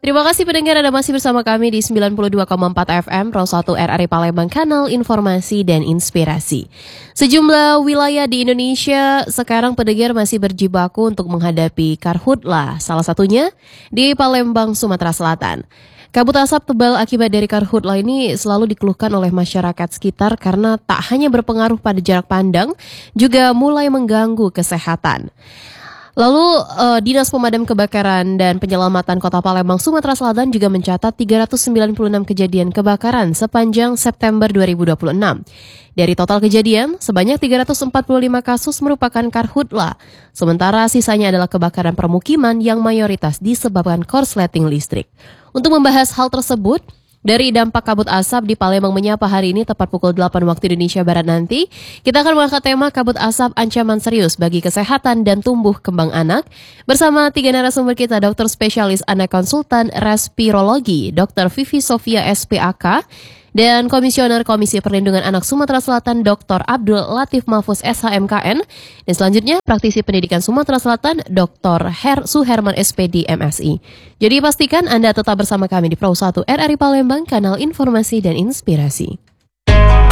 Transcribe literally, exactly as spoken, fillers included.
Terima kasih pendengar Anda masih bersama kami di sembilan puluh dua koma empat F M Pro satu R R I Palembang, kanal informasi dan inspirasi. Sejumlah wilayah di Indonesia sekarang pendengar masih berjibaku untuk menghadapi karhutlah, salah satunya di Palembang, Sumatera Selatan. Kabut asap tebal akibat dari karhutlah ini selalu dikeluhkan oleh masyarakat sekitar karena tak hanya berpengaruh pada jarak pandang, juga mulai mengganggu kesehatan. Lalu uh, Dinas Pemadam Kebakaran dan Penyelamatan Kota Palembang, Sumatera Selatan juga mencatat tiga ratus sembilan puluh enam kejadian kebakaran sepanjang September dua ribu dua puluh enam. Dari total kejadian, sebanyak tiga ratus empat puluh lima kasus merupakan karhutlah, sementara sisanya adalah kebakaran permukiman yang mayoritas disebabkan korsleting listrik. Untuk membahas hal tersebut, dari dampak kabut asap di Palembang Menyapa hari ini tepat pukul delapan waktu Indonesia Barat nanti, kita akan mengangkat tema kabut asap ancaman serius bagi kesehatan dan tumbuh kembang anak bersama tiga narasumber kita, dokter spesialis anak konsultan respirologi, dokter Vivi Sofia S P A K, dan Komisioner Komisi Perlindungan Anak Sumatera Selatan, dokter Abdul Latif Mahfuz S H M K N, dan selanjutnya praktisi pendidikan Sumatera Selatan, dokter Her Suherman S P D M S I. Jadi pastikan Anda tetap bersama kami di Pro satu R R I Palembang, kanal informasi dan inspirasi.